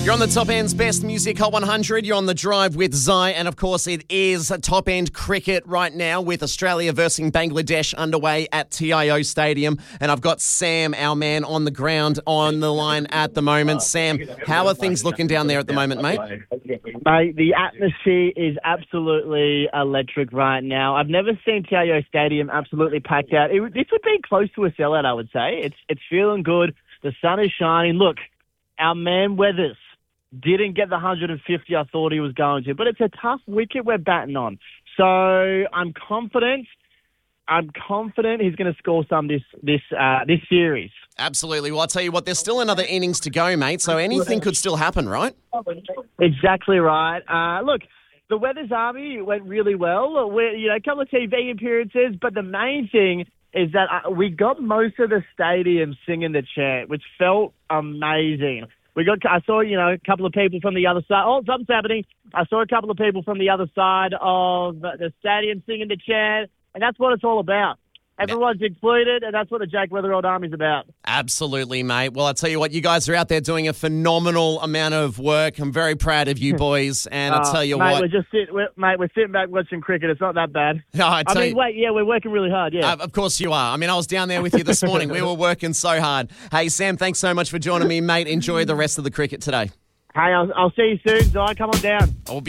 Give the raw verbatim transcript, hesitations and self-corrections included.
You're on the Top End's Best Music Hot one hundred. You're on the drive with Zai. And, of course, it is Top End cricket right now with Australia versus Bangladesh underway at T I O Stadium. And I've got Sam, our man, on the ground on the line at the moment. Sam, how are things looking down there at the moment, mate? Mate, the atmosphere is absolutely electric right now. I've never seen T I O Stadium absolutely packed out. It, this would be close to a sellout, I would say. It's, it's feeling good. The sun is shining. Look, our man Weathers didn't get the one hundred fifty I thought he was going to, but it's a tough wicket we're batting on. So I'm confident. I'm confident he's going to score some this this uh, this series. Absolutely. Well, I'll tell you what, there's still another innings to go, mate, so anything could still happen, right? Exactly right. Uh, look, the Weathers Army went really well. We're, you know, a couple of T V appearances, but the main thing is that uh, we got most of the stadium singing the chant, which felt amazing. We got. I saw, you know, a couple of people from the other side. Oh, something's happening. I saw a couple of people from the other side of the stadium singing the chant, and that's what it's all about. Everyone's included, and that's what the Jake Weatherald Army's about. Absolutely, mate. Well, I'll tell you what, you guys are out there doing a phenomenal amount of work. I'm very proud of you boys, and I'll Uh, tell you mate, what. We're just sit, we're, mate, we're sitting back watching cricket. It's not that bad. No, I, I tell mean, you, wait, yeah, we're working really hard, yeah. uh, of course you are. I mean, I was down there with you this morning. We were working so hard. Hey, Sam, thanks so much for joining me, mate. Enjoy the rest of the cricket today. Hey, I'll, I'll see you soon, Zai. Come on down. I'll be